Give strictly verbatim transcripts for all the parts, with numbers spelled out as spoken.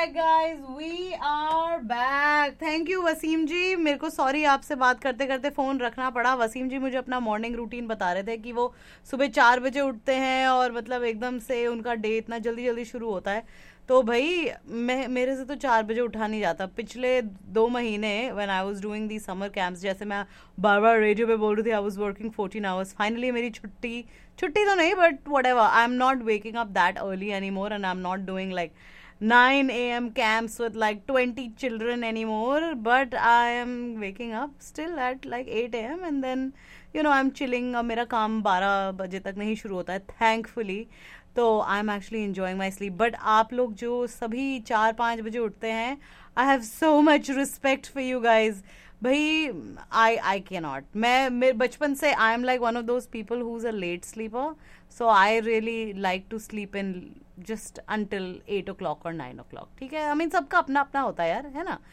Back guys, we are back. Thank you Wasim जी। मेरे को sorry आपसे बात करते करते फोन रखना पड़ा। वसीम जी मुझे अपना मॉर्निंग रूटीन बता रहे थे कि वो सुबह चार बजे उठते हैं और मतलब एकदम से उनका डे इतना जल्दी जल्दी शुरू होता है। तो भाई मैं मेरे से तो चार बजे उठा नहीं जाता। पिछले दो महीने when I was doing the summer camps, जैसे मैं बार बार रेडियो पे बोल रही थी, I was working fourteen hours. Finally मेरी छुट्टी छुट्टी तो नहीं, but what ever, I am not waking up that early any more and I am not doing like nine a m camps with like twenty children anymore, but I am waking up still at like eight a m and then you know I'm chilling. अब मेरा काम बारह बजे तक नहीं शुरू होता है thankfully, तो I am actually enjoying my sleep. But आप लोग जो सभी चार पाँच बजे उठते हैं, I have so much respect for you guys. भाई आई आई के नॉट, मैं मेरे बचपन से I am like one of those people who is a late sleeper, so I really like to sleep in just until eight O clock और nine ओ clock. ठीक है, I mean सबका अपना अपना होता है यार, है ना।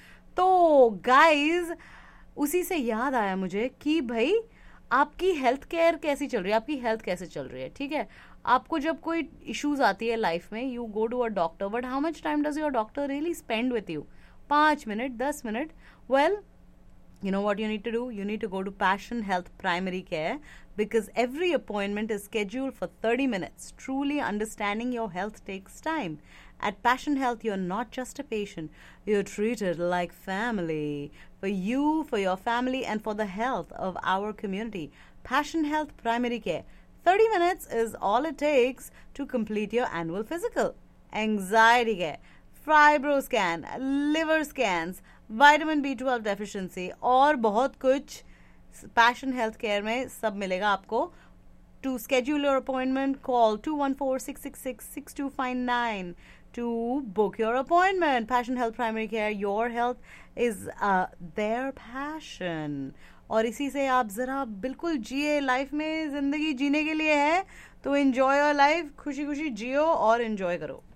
तो गाइज उसी से याद आया मुझे कि भाई आपकी हेल्थ केयर कैसी चल रही है, आपकी हेल्थ कैसे चल रही है। ठीक है, आपको जब कोई इश्यूज आती है लाइफ में, you go to a doctor, but how much time does your doctor really spend with you? पाँच मिनट, दस minute? Well, you know what you need to do? You need to go to Passion Health Primary Care, because every appointment is scheduled for thirty minutes. Truly understanding your health takes time. At Passion Health, you're not just a patient. You're treated like family. For you, for your family, and for the health of our community. Passion Health Primary Care. thirty minutes is all it takes to complete your annual physical. Anxiety care, fibro scan, liver scans, vitamin B twelve deficiency और बहुत कुछ passion health care में सब मिलेगा आपको। To schedule your appointment call to one four six six six six to five nine to book your appointment. Passion health primary care, your health is their passion. और इसी से आप जरा बिल्कुल जिए, लाइफ में जिंदगी जीने के लिए है तो एंजॉय योर लाइफ, खुशी खुशी जियो और एंजॉय करो।